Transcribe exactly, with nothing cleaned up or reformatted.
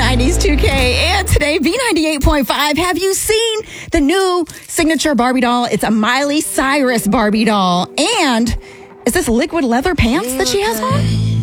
nineties two K. And today, B ninety-eight point five. Have you seen the new signature Barbie doll? It's a Miley Cyrus Barbie doll. And is this liquid leather pants that she has on?